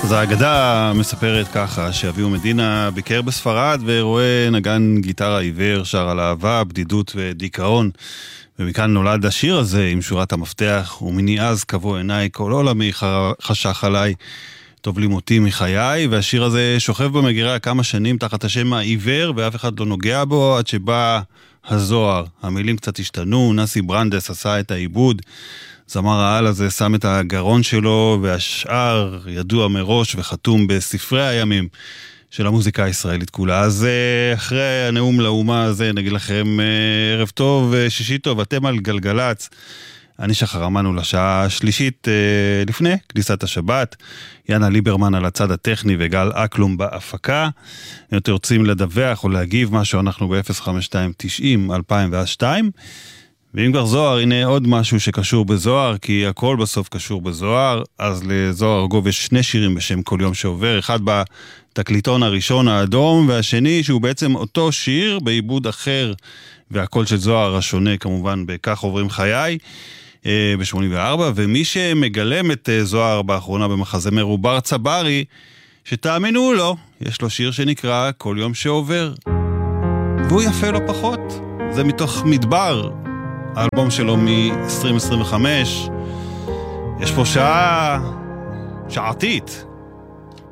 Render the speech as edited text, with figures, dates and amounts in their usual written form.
אז האגדה מספרת ככה שאביהו מדינה ביקר בספרד ורואה נגן גיטרה עיוור שר על אהבה, בדידות ודיכאון, ומכאן נולד השיר הזה עם שורת המפתח: ומני אז קבו עיניי כל עולמי חשך עליי, טוב לי מותי מחיי. והשיר הזה שוכב במגירה כמה שנים תחת השם העיוור ואף אחד לא נוגע בו עד שבא הזוהר. המילים קצת השתנו, נסי ברנדס עשה את העיבוד, זמר העל הזה שם את הגרון שלו, והשאר ידוע מראש וחתום בספרי הימים של המוזיקה הישראלית כולה. אז אחרי הנאום לאומה הזה נגיד לכם ערב טוב, שישי טוב, אתם על גלגלץ. אני שחר אמנו לשעה השלישית לפני כניסת השבת. יאנה ליברמן על הצד הטכני וגל אקלום בהפקה. אם אתם רוצים לדווח או להגיב משהו, אנחנו ב-05290-2002. ואם כבר זוהר, הנה עוד משהו שקשור בזוהר, כי הכל בסוף קשור בזוהר. אז לזוהר ארגוב יש שני שירים בשם כל יום שעובר, אחד בתקליטון הראשון האדום, והשני שהוא בעצם אותו שיר בעיבוד אחר, והקול של זוהר השונה כמובן בכך עוברים חיי ב-84. ומי שמגלם את זוהר באחרונה במחזמר הוא בר צברי, שתאמינו לו, יש לו שיר שנקרא כל יום שעובר, והוא יפה לא פחות. זה מתוך מדבר, האלבום שלו מ-2025. יש פה שעה שעתית